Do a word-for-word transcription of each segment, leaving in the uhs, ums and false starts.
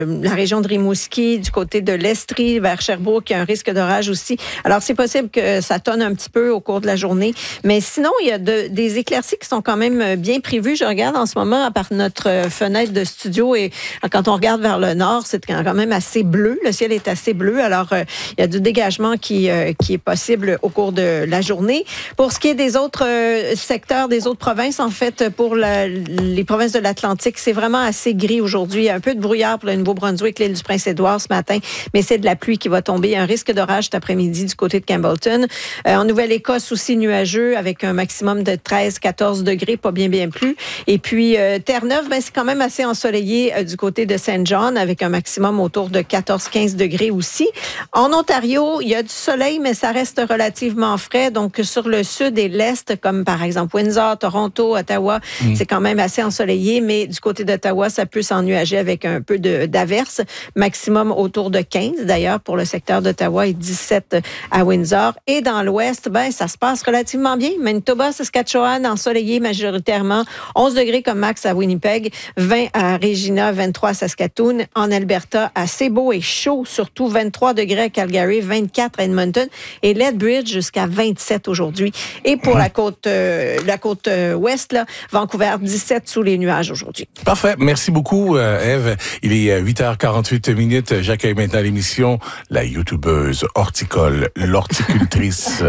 la région de Rimouski, du côté de l'Estrie, vers Sherbrooke, il y a un risque d'orage aussi. Alors, c'est possible que ça tonne un petit peu au cours de la journée. Mais sinon, il y a de, des éclaircies qui sont quand même bien prévues. Je regarde en ce moment par notre fenêtre de studio et quand on regarde vers le nord, c'est quand même assez bleu. Le ciel est assez bleu. Alors, euh, il y a du dégagement qui, euh, qui est possible au cours de la journée. Pour ce qui est des autres euh, secteurs, des autres provinces, en fait, pour la, les provinces de l'Atlantique, c'est vraiment assez gris aujourd'hui. Il y a un peu de brouillard pour le Nouveau-Brunswick, l'île du Prince-Édouard ce matin, mais c'est de la pluie qui va tomber. Il y a un risque d'orage cet après-midi du côté de Campbellton. Euh, en Nouvelle-Écosse aussi nuageux avec un maximum de treize à quatorze degrés, pas bien bien plus. Et puis euh, Terre-Neuve, ben, c'est quand même assez ensoleillé euh, du côté de Saint John avec un maximum autour de quatorze à quinze degrés aussi. En Ontario, il y a du soleil, mais ça reste relativement frais. Donc sur le sud et l'est, comme par exemple Windsor, Toronto, Ottawa, mmh. c'est quand même assez ensoleillé, mais du côté d'Ottawa, ça peut s'ennuager avec un peu de, d'averses. Maximum autour de quinze, d'ailleurs, pour le secteur d'Ottawa et dix-sept à Windsor. Et dans l'ouest, ben, ça se passe relativement bien. Manitoba, Saskatchewan, ensoleillé majoritairement. onze degrés comme max à Winnipeg, vingt à Regina, vingt-trois à Saskatoon. En Alberta, assez beau et chaud, surtout vingt-trois degrés à Calgary, vingt-quatre à Edmonton et Lethbridge jusqu'à vingt-sept aujourd'hui. Et pour la côte, euh, la côte euh, ouest, là, Vancouver, dix-sept sous les nuages aujourd'hui. Parfait. Merci beaucoup, Ève. Il est huit heures quarante-huit minutes. J'accueille maintenant l'émission la youtubeuse horticole, l'horticultrice,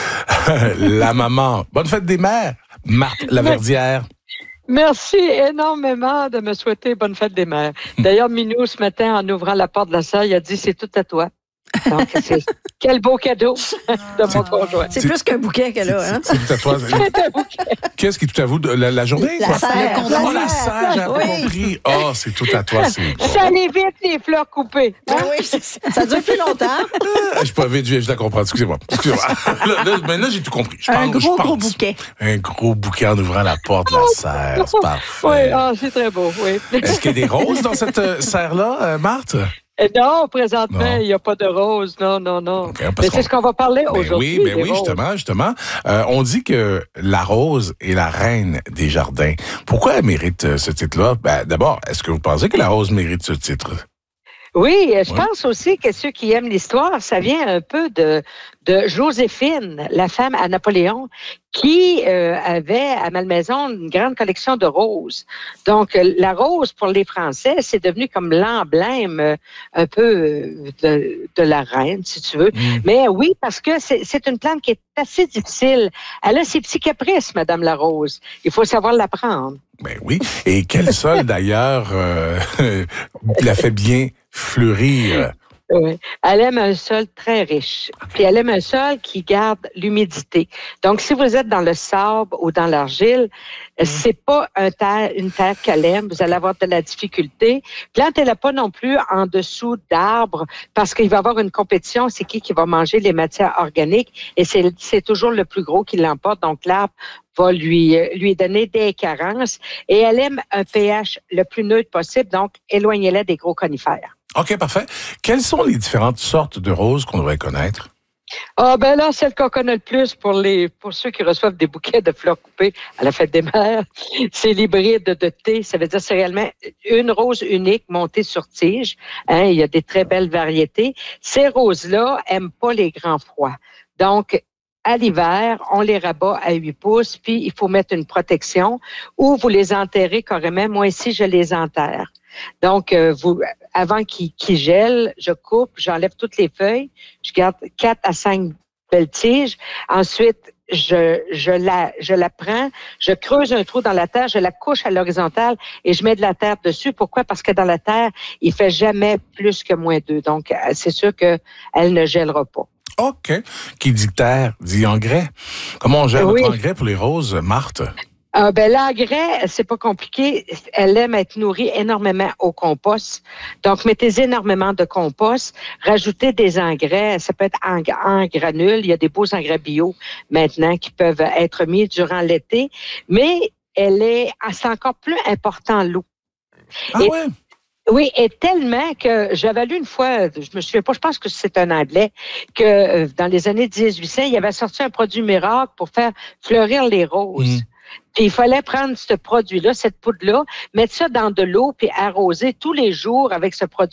la maman. Bonne fête des mères, Marthe Laverdière. Merci énormément de me souhaiter bonne fête des mères. D'ailleurs, Minou, ce matin, en ouvrant la porte de la salle, il a dit « c'est tout à toi ». Donc, c'est quel beau cadeau de mon conjoint. C'est, c'est plus qu'un bouquet qu'elle a. Hein? C'est, c'est tout à toi. C'est un bouquet. Qu'est-ce qui est tout à vous? La, la journée? La quoi? serre. Le oh, la serre, j'ai oui. compris. Oh, c'est tout à toi. C'est... Ça évite les fleurs coupées. Hein? Oui, c'est, ça dure plus longtemps. Je suis pas vite, je la comprends. Excusez-moi. Excusez-moi. Là, là, mais là, j'ai tout compris. Je un pense, gros, je pense. gros bouquet. Un gros bouquet en ouvrant la porte de la serre. C'est parfait. Oui, oh, c'est très beau. Oui. Est-ce qu'il y a des roses dans cette euh, serre-là, euh, Marthe? Non, présentement, il n'y a pas de rose. Non, non, non. Okay, mais c'est qu'on... ce qu'on va parler ben aujourd'hui. Oui, mais oui, roses. justement, justement. Euh, on dit que la rose est la reine des jardins. Pourquoi elle mérite euh, ce titre-là? Ben, d'abord, est-ce que vous pensez que la rose mérite ce titre? Oui, je ouais. pense aussi que ceux qui aiment l'histoire, ça vient un peu de, de Joséphine, la femme à Napoléon, qui euh, avait à Malmaison une grande collection de roses. Donc, la rose, pour les Français, c'est devenu comme l'emblème euh, un peu de, de la reine, si tu veux. Mmh. Mais oui, parce que c'est, c'est une plante qui est assez difficile. Elle a ses petits caprices, Madame la rose. Il faut savoir la prendre. Ben oui. Et quel sol, d'ailleurs, euh, la fait bien fleurir? Oui. Elle aime un sol très riche. Puis elle aime un sol qui garde l'humidité. Donc, si vous êtes dans le sable ou dans l'argile, mmh. c'est pas un terre, une terre qu'elle aime. Vous allez avoir de la difficulté. Plantez-la pas non plus en dessous d'arbres parce qu'il va y avoir une compétition. C'est qui qui va manger les matières organiques? Et c'est, c'est toujours le plus gros qui l'emporte. Donc, l'arbre va lui, lui donner des carences. Et elle aime un pH le plus neutre possible. Donc, éloignez-la des gros conifères. OK, parfait. Quelles sont les différentes sortes de roses qu'on devrait connaître? Ah, ben là, celle qu'on connaît le plus pour les pour ceux qui reçoivent des bouquets de fleurs coupées à la fête des mères, c'est l'hybride de thé. Ça veut dire c'est réellement une rose unique montée sur tige. Hein, il y a des très belles variétés. Ces roses-là aiment pas les grands froids. Donc, à l'hiver, on les rabat à huit pouces, puis il faut mettre une protection ou vous les enterrez carrément. Moi, ici, je les enterre. Donc, euh, vous, avant qu'ils, qu'ils gèlent, je coupe, j'enlève toutes les feuilles, je garde quatre à cinq belles tiges. Ensuite, je, je, la, je la prends, je creuse un trou dans la terre, je la couche à l'horizontale et je mets de la terre dessus. Pourquoi? Parce que dans la terre, il fait jamais plus que moins deux. Donc, c'est sûr qu'elle ne gèlera pas. OK. Qui dit terre, dit engrais. Comment on gère oui. notre engrais pour les roses, Marthe? Euh, ben, l'engrais, c'est pas compliqué. Elle aime être nourrie énormément au compost. Donc, mettez énormément de compost. Rajoutez des engrais. Ça peut être en, en granules. Il y a des beaux engrais bio maintenant qui peuvent être mis durant l'été. Mais elle est, c'est encore plus important l'eau. Ah Et, ouais? Oui, et tellement que j'avais lu une fois, je me souviens pas, je pense que c'est un Anglais, que euh, dans les années dix-huit cents, il avait sorti un produit miracle pour faire fleurir les roses. Mmh. Puis il fallait prendre ce produit-là, cette poudre-là, mettre ça dans de l'eau puis arroser tous les jours avec ce produit.